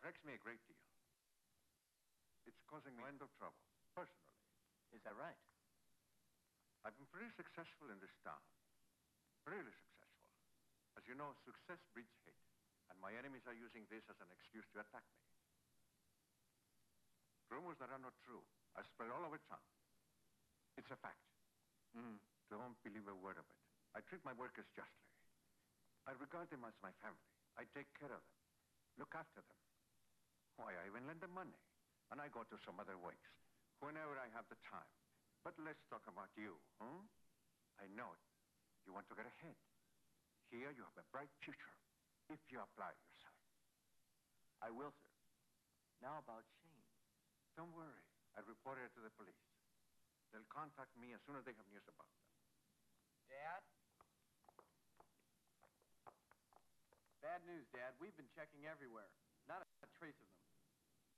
affects me a great deal. It's causing me end of trouble, personally. Is that right? I've been pretty successful in this town. Really successful. As you know, success breeds hate. And my enemies are using this as an excuse to attack me. Rumors that are not true are spread all over town. It's a fact. Don't believe a word of it. I treat my workers justly. I regard them as my family. I take care of them. Look after them. Why, I even lend them money. And I go to some other wakes whenever I have the time. But let's talk about you, huh? I know it. You want to get ahead. Here you have a bright future if you apply yourself. I will, sir. Now about Shane. Don't worry. I reported it to the police. They'll contact me as soon as they have news about them. Dad? Bad news, Dad. We've been checking everywhere. Not